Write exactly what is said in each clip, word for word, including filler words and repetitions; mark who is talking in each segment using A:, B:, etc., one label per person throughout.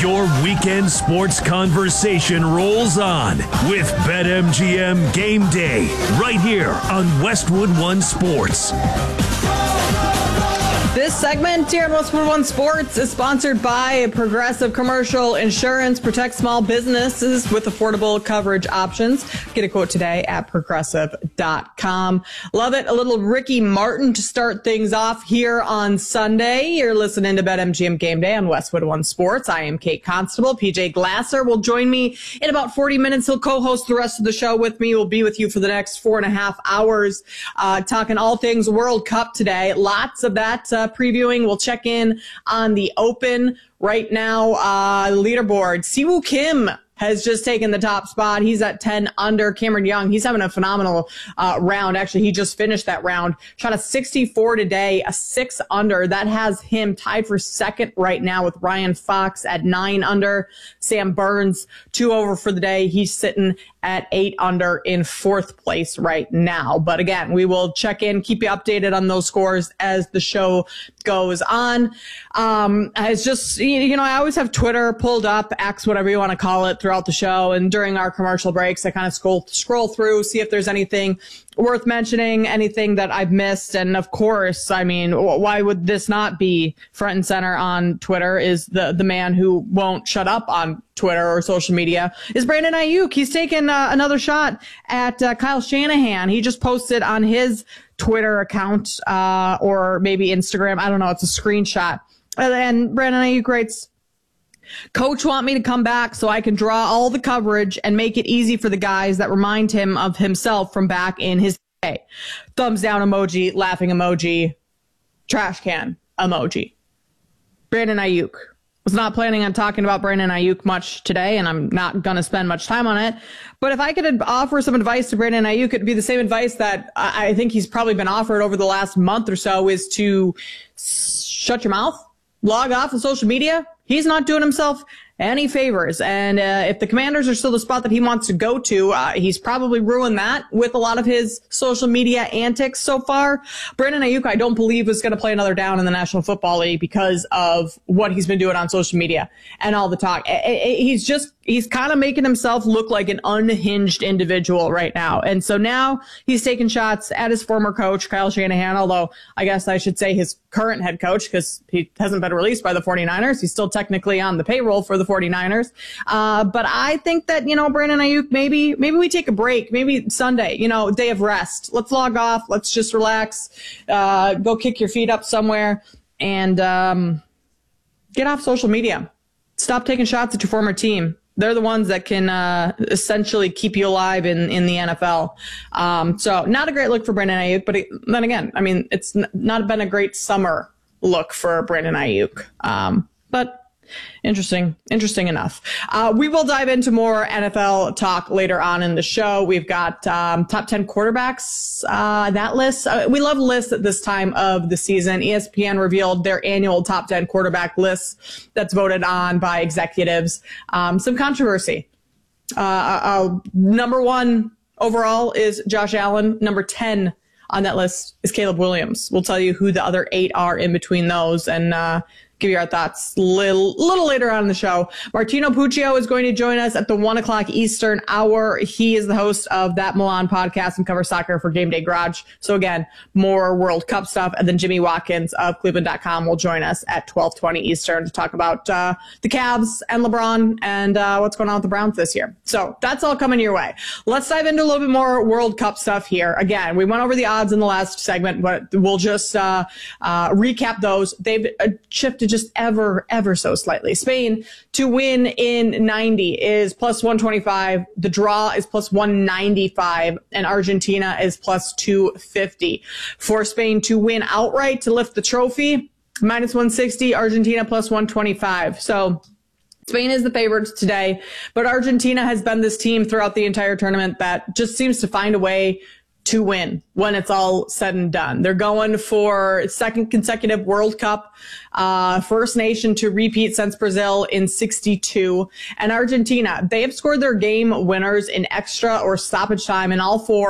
A: Your weekend sports conversation rolls on with BetMGM Game Day right here on Westwood One Sports.
B: This segment here on Westwood One Sports is sponsored by Progressive Commercial Insurance. Protect small businesses with affordable coverage options. Get a quote today at progressive dot com. Love it. A little Ricky Martin to start things off here on Sunday. You're listening to BetMGM Game Day on Westwood One Sports. I am Kate Constable. P J Glasser will join me in about forty minutes. He'll co-host the rest of the show with me. We'll be with you for the next four and a half hours, uh, talking all things World Cup today. Lots of that uh, previewing. We'll check in on the Open right now. Uh, leaderboard. Siwoo Kim has just taken the top spot. He's at ten under. Cameron Young, he's having a phenomenal uh, round. Actually, he just finished that round. Shot a sixty-four today, a six under. That has him tied for second right now with Ryan Fox at nine under. Sam Burns, two over for the day. He's sitting at eight under in fourth place right now. But again, we will check in, keep you updated on those scores as the show goes on. Um, it's just, you know, I always have Twitter pulled up, X, whatever you want to call it, throughout the show. And during our commercial breaks, I kind of scroll, scroll through, see if there's anything worth mentioning, anything that I've missed. And of course, I mean, why would this not be front and center on Twitter? Is the, the man who won't shut up on Twitter or social media is Brandon Ayuk. He's taken uh, another shot at uh, Kyle Shanahan. He just posted on his Twitter account, uh, or maybe Instagram. I don't know. It's a screenshot. And Brandon Ayuk writes, "Coach want me to come back so I can draw all the coverage and make it easy for the guys that remind him of himself from back in his day." Thumbs down emoji, laughing emoji, trash can emoji. Brandon Ayuk. Was not planning on talking about Brandon Ayuk much today, and I'm not going to spend much time on it. But if I could offer some advice to Brandon Ayuk, it'd be the same advice that I think he's probably been offered over the last month or so, is to shut your mouth, log off of social media. He's not doing himself any favors. And uh, if the Commanders are still the spot that he wants to go to, uh, he's probably ruined that with a lot of his social media antics so far. Brandon Ayuk, I don't believe, is going to play another down in the National Football League because of what he's been doing on social media and all the talk. He's just, he's kind of making himself look like an unhinged individual right now. And so now he's taking shots at his former coach, Kyle Shanahan, although I guess I should say his current head coach because he hasn't been released by the 49ers. He's still technically on the payroll for the 49ers. Uh, but I think that, you know, Brandon Ayuk, maybe, maybe we take a break, maybe Sunday, you know, day of rest. Let's log off. Let's just relax, uh, go kick your feet up somewhere and, um, get off social media. Stop taking shots at your former team. They're the ones that can, uh, essentially keep you alive in, in the N F L. Um, so not a great look for Brandon Ayuk, but it, then again, I mean, it's n- not been a great summer look for Brandon Ayuk. Um, but Interesting, interesting enough. Uh, we will dive into more N F L talk later on in the show. We've got um, top ten quarterbacks, uh, that list. Uh, we love lists at this time of the season. E S P N revealed their annual top ten quarterback list that's voted on by executives. Um, some controversy. Uh, uh, number one overall is Josh Allen. Number ten on that list is Caleb Williams. We'll tell you who the other eight are in between those and uh give you our thoughts a little, little later on in the show. Martino Puccio is going to join us at the one o'clock Eastern hour. He is the host of That Milan podcast and covers soccer for Game Day Garage. So again, more World Cup stuff. And then Jimmy Watkins of Cleveland dot com will join us at twelve twenty Eastern to talk about uh, the Cavs and LeBron and uh, what's going on with the Browns this year. So that's all coming your way. Let's dive into a little bit more World Cup stuff here. Again, we went over the odds in the last segment, but we'll just uh, uh, recap those. They've uh, shifted just ever, ever so slightly. Spain to win in ninety is plus one twenty-five. The draw is plus one ninety-five, and Argentina is plus two fifty. For Spain to win outright to lift the trophy, minus one sixty, Argentina plus one twenty-five. So Spain is the favorites today, but Argentina has been this team throughout the entire tournament that just seems to find a way to win when it's all said and done. They're going for second consecutive World Cup, uh, first nation to repeat since Brazil in sixty-two. And Argentina, they have scored their game winners in extra or stoppage time in all four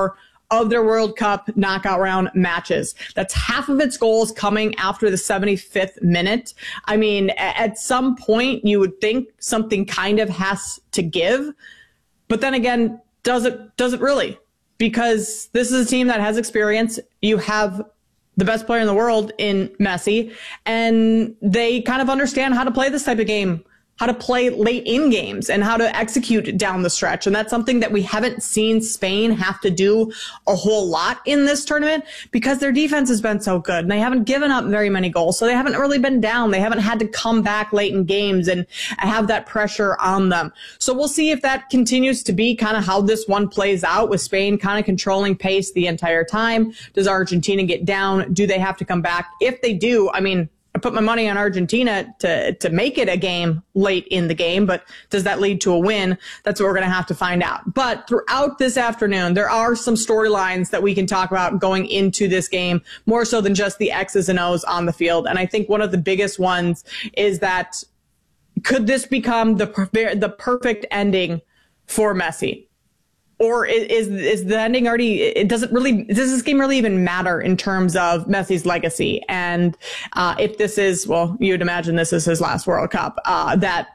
B: of their World Cup knockout round matches. That's half of its goals coming after the seventy-fifth minute. I mean, at some point you would think something kind of has to give, but then again, does it, does it really? Because this is a team that has experience. You have the best player in the world in Messi, and they kind of understand how to play this type of game, how to play late in games and how to execute down the stretch. And that's something that we haven't seen Spain have to do a whole lot in this tournament because their defense has been so good and they haven't given up very many goals. So they haven't really been down. They haven't had to come back late in games and have that pressure on them. So we'll see if that continues to be kind of how this one plays out, with Spain kind of controlling pace the entire time. Does Argentina get down? Do they have to come back? If they do, I mean, I put my money on Argentina to, to make it a game late in the game, but does that lead to a win? That's what we're going to have to find out. But throughout this afternoon, there are some storylines that we can talk about going into this game, more so than just the X's and O's on the field. And I think one of the biggest ones is that, could this become the, the perfect ending for Messi? Or is, is the ending already, it doesn't really, does this game really even matter in terms of Messi's legacy? And, uh, if this is, well, you'd imagine this is his last World Cup, uh, that,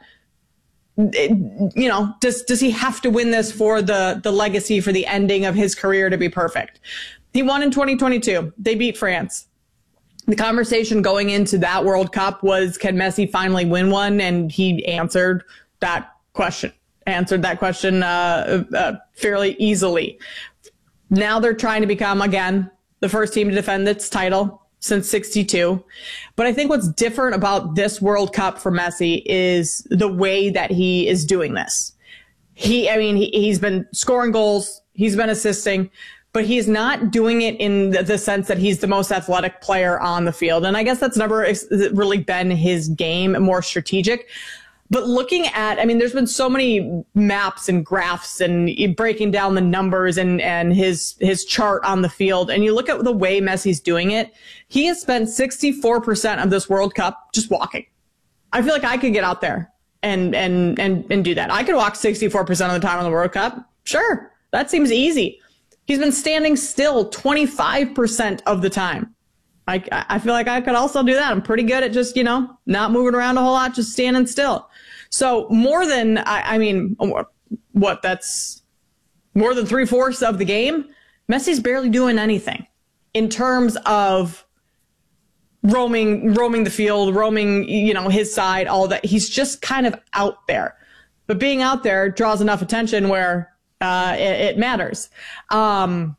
B: it, you know, does, does he have to win this for the, the legacy, for the ending of his career to be perfect? He won in twenty twenty-two. They beat France. The conversation going into that World Cup was, can Messi finally win one? And he answered that question. answered that question uh, uh, fairly easily. Now they're trying to become, again, the first team to defend its title since sixty-two. But I think what's different about this World Cup for Messi is the way that he is doing this. He, I mean, he, he's been scoring goals, he's been assisting, but he's not doing it in the, the sense that he's the most athletic player on the field. And I guess that's never really been his game, more strategic. But looking at, I mean, there's been so many maps and graphs and breaking down the numbers and, and his, his chart on the field. And you look at the way Messi's doing it. He has spent sixty-four percent of this World Cup just walking. I feel like I could get out there and, and, and, and do that. I could walk sixty-four percent of the time on the World Cup. Sure. That seems easy. He's been standing still twenty-five percent of the time. I, I feel like I could also do that. I'm pretty good at just, you know, not moving around a whole lot, just standing still. So more than, I, I mean, what, that's more than three fourths of the game. Messi's barely doing anything in terms of roaming, roaming the field, roaming, you know, his side, all that. He's just kind of out there, but being out there draws enough attention where, uh, it, it matters. Um,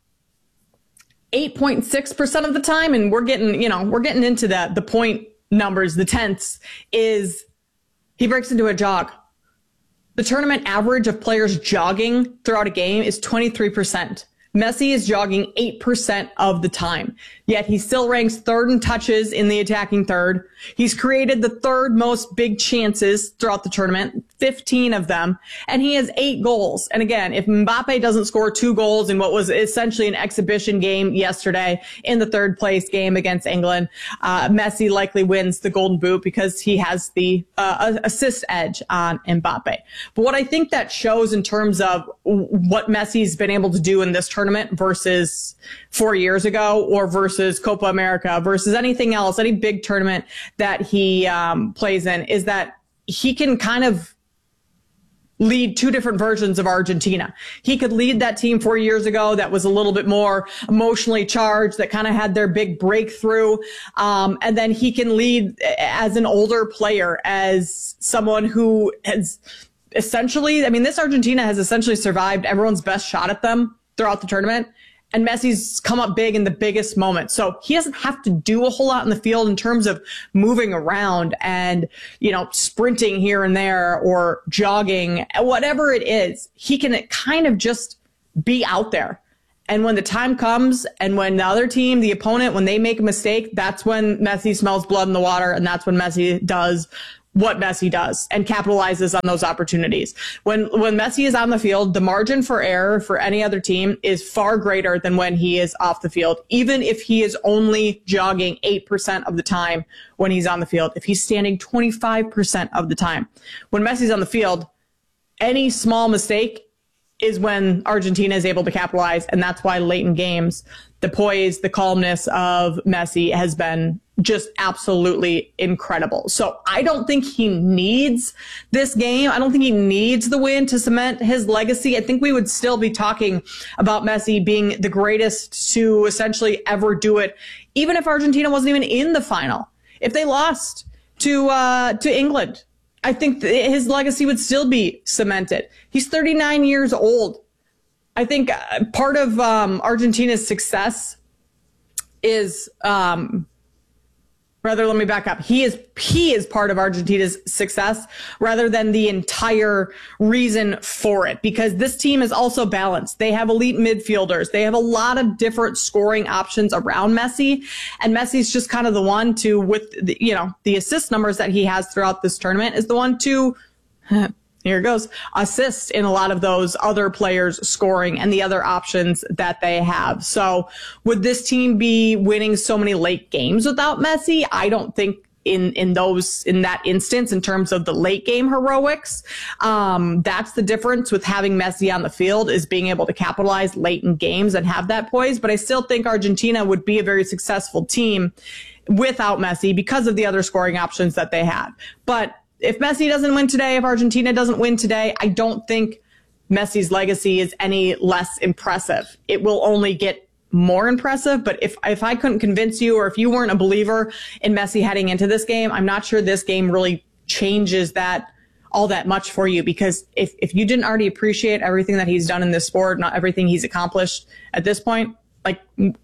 B: eight point six percent of the time, and we're getting, you know, we're getting into the, the point numbers, the tenths, is he breaks into a jog. The tournament average of players jogging throughout a game is twenty-three percent. Messi is jogging eight percent of the time, yet he still ranks third in touches in the attacking third. He's created the third most big chances throughout the tournament, fifteen of them, and he has eight goals. And again, if Mbappe doesn't score two goals in what was essentially an exhibition game yesterday in the third place game against England, uh, Messi likely wins the Golden Boot because he has the uh, assist edge on Mbappe. But what I think that shows in terms of what Messi's been able to do in this tournament tournament versus four years ago, or versus Copa America, versus anything else, any big tournament that he um, plays in, is that he can kind of lead two different versions of Argentina. He could lead that team four years ago that was a little bit more emotionally charged, that kind of had their big breakthrough. Um, and then he can lead as an older player, as someone who has essentially, I mean, this Argentina has essentially survived everyone's best shot at them throughout the tournament, and Messi's come up big in the biggest moment. So he doesn't have to do a whole lot in the field in terms of moving around and, you know, sprinting here and there or jogging, whatever it is. He can kind of just be out there. And when the time comes, and when the other team, the opponent, when they make a mistake, that's when Messi smells blood in the water, and that's when Messi does what Messi does and capitalizes on those opportunities. When when Messi is on the field, the margin for error for any other team is far greater than when he is off the field, even if he is only jogging eight percent of the time when he's on the field, if he's standing twenty-five percent of the time. When Messi's on the field, any small mistake is when Argentina is able to capitalize. And that's why late in games, the poise, the calmness of Messi has been just absolutely incredible. So I don't think he needs this game. I don't think he needs the win to cement his legacy. I think we would still be talking about Messi being the greatest to essentially ever do it, even if Argentina wasn't even in the final. If they lost to uh, to England, I think th- his legacy would still be cemented. He's thirty-nine years old. I think uh, part of um, Argentina's success is, um, rather, let me back up. He is he is part of Argentina's success rather than the entire reason for it, because this team is also balanced. They have elite midfielders. They have a lot of different scoring options around Messi, and Messi's just kind of the one to, with the, you know, the assist numbers that he has throughout this tournament, is the one to here it goes, assist in a lot of those other players scoring and the other options that they have. So would this team be winning so many late games without Messi? I don't think in, in those, in that instance, in terms of the late game heroics. Um, that's the difference with having Messi on the field, is being able to capitalize late in games and have that poise. But I still think Argentina would be a very successful team without Messi because of the other scoring options that they had. But if Messi doesn't win today, if Argentina doesn't win today, I don't think Messi's legacy is any less impressive. It will only get more impressive. But if, if I couldn't convince you, or if you weren't a believer in Messi heading into this game, I'm not sure this game really changes that all that much for you. Because if, if you didn't already appreciate everything that he's done in this sport, not everything he's accomplished at this point, like,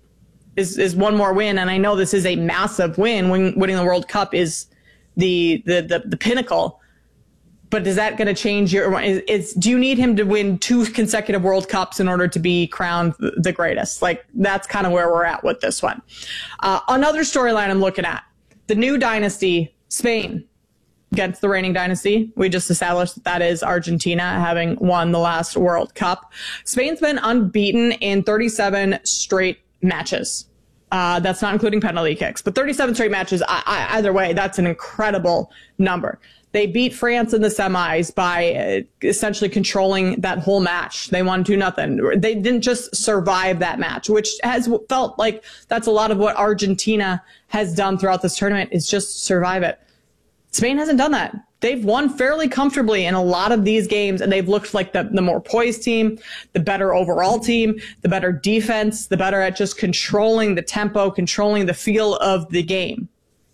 B: is, is one more win. And I know this is a massive win. When winning the World Cup is the, the, the, the pinnacle. But is that going to change your, is, is, do you need him to win two consecutive World Cups in order to be crowned the greatest? Like, that's kind of where we're at with this one. Uh, another storyline I'm looking at, the new dynasty, Spain against the reigning dynasty. We just established that that is Argentina, having won the last World Cup. Spain's been unbeaten in thirty-seven straight matches. Uh, that's not including penalty kicks, but thirty-seven straight matches. I, I, either way, that's an incredible number. They beat France in the semis by uh, essentially controlling that whole match. They won two nothing. They didn't just survive that match, which has felt like that's a lot of what Argentina has done throughout this tournament, is just survive it. Spain hasn't done that. They've won fairly comfortably in a lot of these games, and they've looked like the, the more poised team, the better overall team, the better defense, the better at just controlling the tempo, controlling the feel of the game.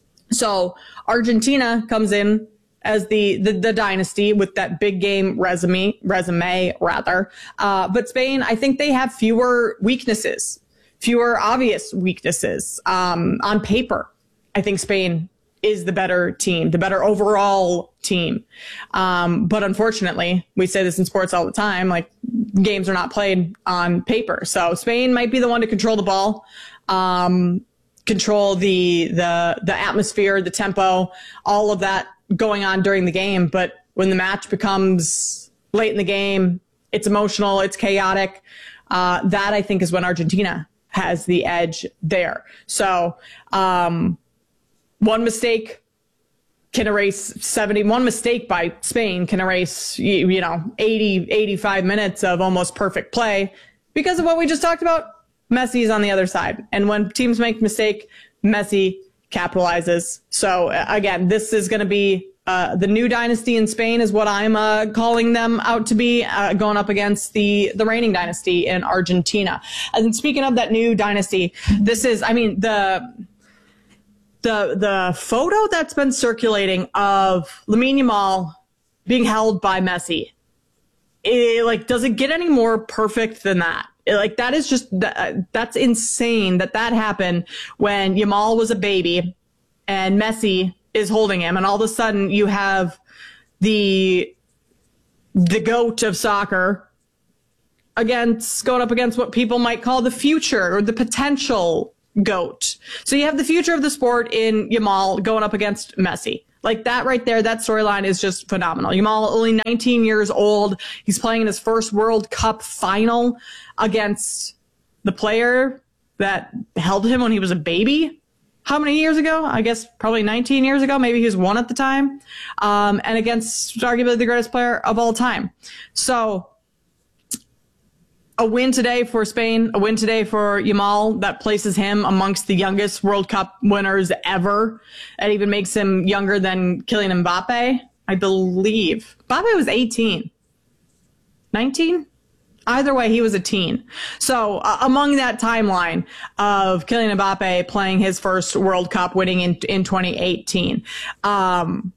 B: So Argentina comes in as the, the, the dynasty with that big game resume, resume rather. Uh, but Spain, I think they have fewer weaknesses, fewer obvious weaknesses, um, on paper. I think Spain is the better team, the better overall team. Um, but unfortunately, we say this in sports all the time, like, games are not played on paper. So Spain might be the one to control the ball, um, control the, the, the atmosphere, the tempo, all of that going on during the game. But when the match becomes late in the game, it's emotional, it's chaotic. Uh, that I think is when Argentina has the edge there. So, um, one mistake can erase seventy, one mistake by Spain can erase, you, you know, eighty, eighty-five minutes of almost perfect play because of what we just talked about. Messi's on the other side. And when teams make a mistake, Messi capitalizes. So again, this is going to be uh, the new dynasty in Spain is what I'm uh, calling them out to be, uh, going up against the, the reigning dynasty in Argentina. And speaking of that new dynasty, this is, I mean, the, The the photo that's been circulating of Lamine Yamal being held by Messi, it, like, does it get any more perfect than that? It, like, that is just, that, that's insane that that happened when Yamal was a baby and Messi is holding him, and all of a sudden you have the the GOAT of soccer against going up against what people might call the future or the potential GOAT. So you have the future of the sport in Yamal going up against Messi. Like, that right there, that storyline is just phenomenal. Yamal, only nineteen years old. He's playing in his first World Cup final against the player that held him when he was a baby. How many years ago? I guess probably nineteen years ago. Maybe he was one at the time. Um, and against arguably the greatest player of all time. So a win today for Spain, a win today for Yamal that places him amongst the youngest World Cup winners ever. It even makes him younger than Kylian Mbappe, I believe. Mbappe was eighteen. nineteen? Either way, he was a teen. So uh, among that timeline of Kylian Mbappe playing his first World Cup, winning in, in twenty eighteen, um,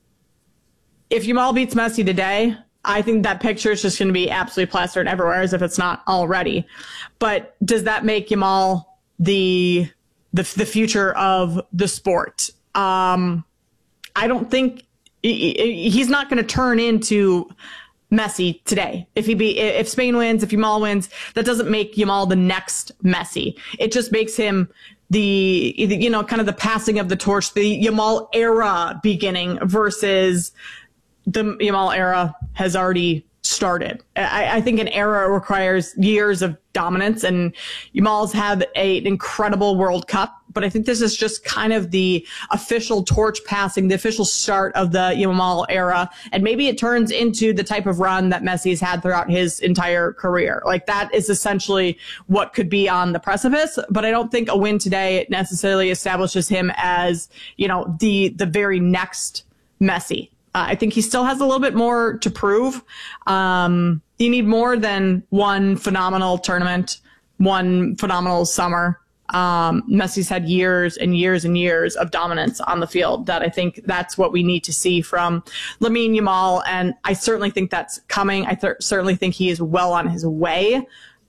B: if Yamal beats Messi today, I think that picture is just going to be absolutely plastered everywhere, as if it's not already. But does that make Yamal the the, the future of the sport? Um, I don't think he, he's not going to turn into Messi today. If he be if Spain wins, if Yamal wins, that doesn't make Yamal the next Messi. It just makes him the, you know, kind of the passing of the torch, the Yamal era beginning versus the Yamal era has already started. I, I think an era requires years of dominance, and Yamal's had a, an incredible World Cup, but I think this is just kind of the official torch passing, the official start of the Yamal era, and maybe it turns into the type of run that Messi's had throughout his entire career. Like, that is essentially what could be on the precipice, but I don't think a win today necessarily establishes him as, you know, the the very next Messi. Uh, I think he still has a little bit more to prove. Um, you need more than one phenomenal tournament, one phenomenal summer. Um, Messi's had years and years and years of dominance on the field that I think that's what we need to see from Lamine Yamal. And I certainly think that's coming. I th- certainly think he is well on his way.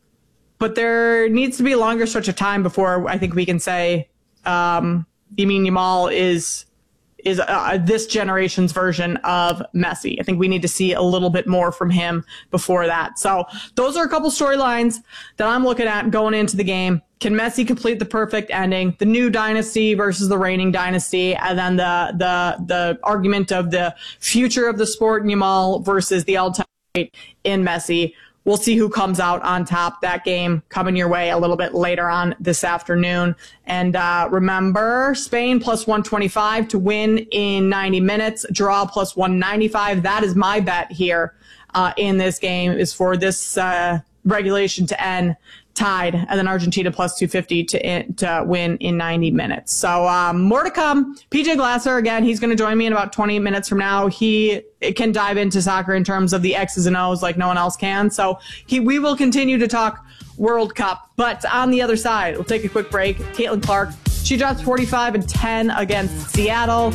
B: But there needs to be a longer stretch of time before I think we can say um, Lamine Yamal is is uh, this generation's version of Messi. I think we need to see a little bit more from him before that. So those are a couple storylines that I'm looking at going into the game. Can Messi complete the perfect ending? The new dynasty versus the reigning dynasty, and then the the the argument of the future of the sport in Yamal versus the all-time great in Messi. We'll see who comes out on top. That game coming your way a little bit later on this afternoon. And uh, remember, Spain plus one twenty-five to win in ninety minutes, draw plus one ninety-five. That is my bet here uh, in this game, is for this uh, regulation to end tied, and then Argentina plus two fifty to, to win in ninety minutes. So um, more to come. P J Glasser, again, he's going to join me in about twenty minutes from now. He can dive into soccer in terms of the X's and O's like no one else can. So he, we will continue to talk World Cup. But on the other side, we'll take a quick break. Caitlin Clark, she drops forty-five and ten against Seattle.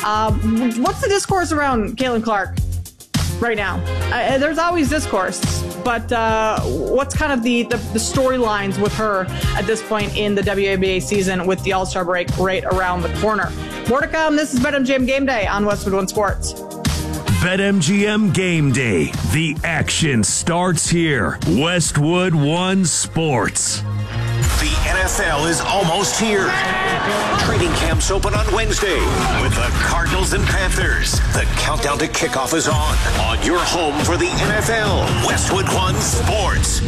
B: Um, what's the discourse around Caitlin Clark right now? Uh, there's always discourse, but uh, what's kind of the, the, the storylines with her at this point in the W N B A season with the All-Star break right around the corner? More to come. This is BetMGM Game Day on Westwood One Sports.
A: BetMGM Game Day. The action starts here. Westwood One Sports.
C: The N F L is almost here. Training camps open on Wednesday with the Cardinals and Panthers. The countdown to kickoff is on. On your home for the N F L, Westwood One Sports.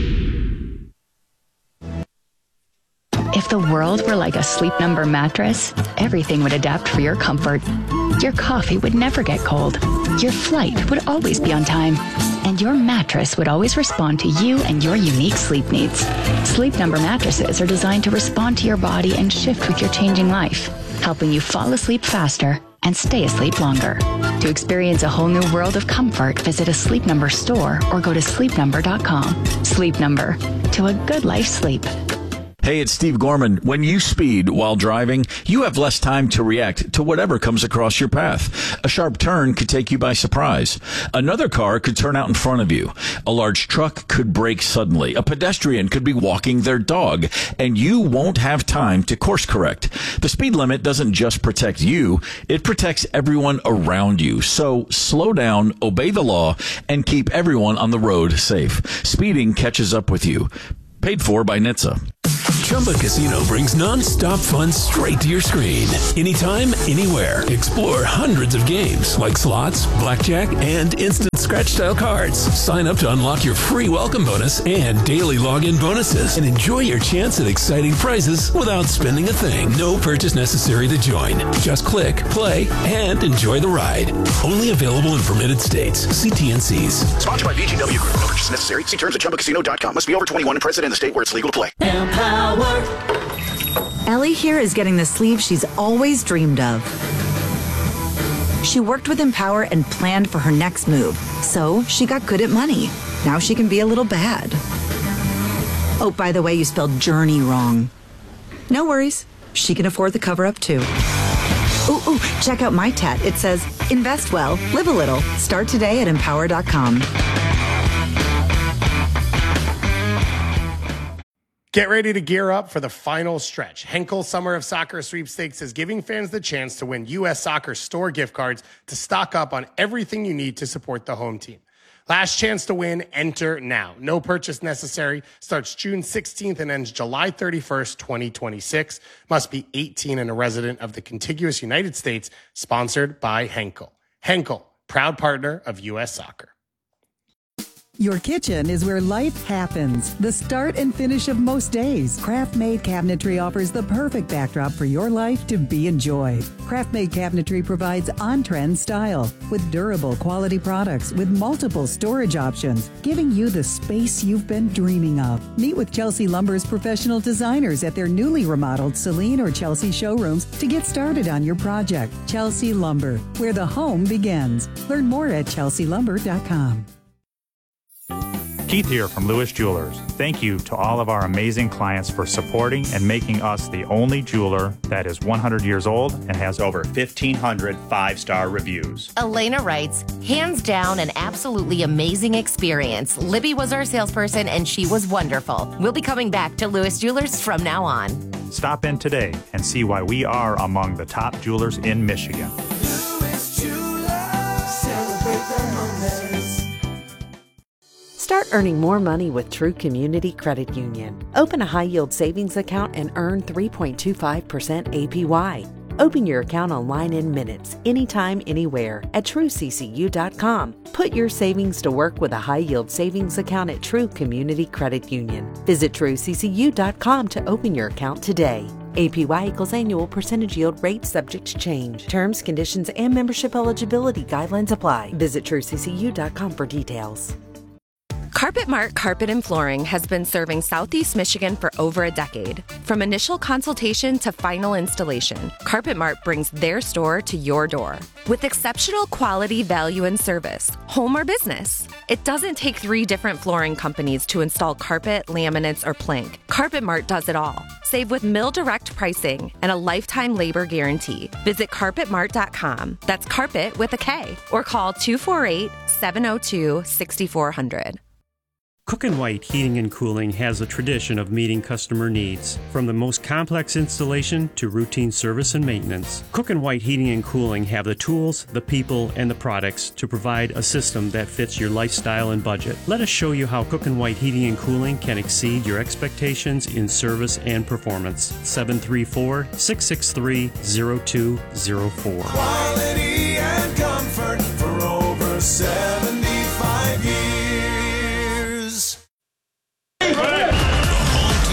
D: If the world were like a Sleep Number mattress, everything would adapt for your comfort. Your coffee would never get cold. Your flight would always be on time. And your mattress would always respond to you and your unique sleep needs. Sleep Number mattresses are designed to respond to your body and shift with your changing life, helping you fall asleep faster and stay asleep longer. To experience a whole new world of comfort, visit a Sleep Number store or go to sleep number dot com. Sleep Number, to a good life sleep.
E: Hey, it's Steve Gorman. When you speed while driving, you have less time to react to whatever comes across your path. A sharp turn could take you by surprise. Another car could turn out in front of you. A large truck could brake suddenly. A pedestrian could be walking their dog, and you won't have time to course correct. The speed limit doesn't just protect you, it protects everyone around you. So slow down, obey the law, and keep everyone on the road safe. Speeding catches up with you. Paid for by N H T S A.
F: Chumba Casino brings non-stop fun straight to your screen. Anytime, anywhere. Explore hundreds of games like slots, blackjack, and instant scratch-style cards. Sign up to unlock your free welcome bonus and daily login bonuses, and enjoy your chance at exciting prizes without spending a thing. No purchase necessary to join. Just click, play, and enjoy the ride. Only available in permitted states. See T N Cs.
G: Sponsored by V G W Group. No purchase necessary. See terms at chumba casino dot com. Must be over twenty-one and present in the state where it's legal to play.
H: Empower. Ellie here is getting the sleeve she's always dreamed of. She worked with Empower and planned for her next move, so she got good at money. Now she can be a little bad. Oh, by the way, you spelled journey wrong. No worries. She can afford the cover-up, too. Ooh, ooh, check out my tat. It says, invest well, live a little. Start today at empower dot com.
I: Get ready to gear up for the final stretch. Henkel Summer of Soccer Sweepstakes is giving fans the chance to win U S Soccer store gift cards to stock up on everything you need to support the home team. Last chance to win, enter now. No purchase necessary. Starts June sixteenth and ends July thirty-first, twenty twenty-six. Must be eighteen and a resident of the contiguous United States. Sponsored by Henkel. Henkel, proud partner of U S Soccer.
J: Your kitchen is where life happens. The start and finish of most days. Craft-Made Cabinetry offers the perfect backdrop for your life to be enjoyed. Craft-Made Cabinetry provides on-trend style with durable quality products with multiple storage options, giving you the space you've been dreaming of. Meet with Chelsea Lumber's professional designers at their newly remodeled Celine or Chelsea showrooms to get started on your project. Chelsea Lumber, where the home begins. Learn more at chelsea lumber dot com.
K: Keith here from Lewis Jewelers. Thank you to all of our amazing clients for supporting and making us the only jeweler that is one hundred years old and has over fifteen hundred five-star reviews.
L: Elena writes, hands down an absolutely amazing experience. Libby was our salesperson and she was wonderful. We'll be coming back to Lewis Jewelers from now on.
K: Stop in today and see why we are among the top jewelers in Michigan.
M: Lewis Jewelers, celebrate the moments.
N: Start earning more money with True Community Credit Union. Open a high-yield savings account and earn three point two five percent A P Y. Open your account online in minutes, anytime, anywhere at true c c u dot com. Put your savings to work with a high-yield savings account at True Community Credit Union. Visit true c c u dot com to open your account today. A P Y equals annual percentage yield rate subject to change. Terms, conditions, and membership eligibility guidelines apply. Visit true c c u dot com for details.
O: Carpet Mart Carpet and Flooring has been serving Southeast Michigan for over a decade. From initial consultation to final installation, Carpet Mart brings their store to your door. With exceptional quality, value, and service, home or business. It doesn't take three different flooring companies to install carpet, laminates, or plank. Carpet Mart does it all. Save with mill direct pricing and a lifetime labor guarantee. Visit carpet mart dot com. That's carpet with a K. Or call two four eight, seven oh two, six four zero zero.
P: Cook and White Heating and Cooling has a tradition of meeting customer needs. From the most complex installation to routine service and maintenance, Cook and White Heating and Cooling have the tools, the people, and the products to provide a system that fits your lifestyle and budget. Let us show you how Cook and White Heating and Cooling can exceed your expectations in service and performance. seven three four, six six three, zero two zero four.
M: Quality and comfort for over seven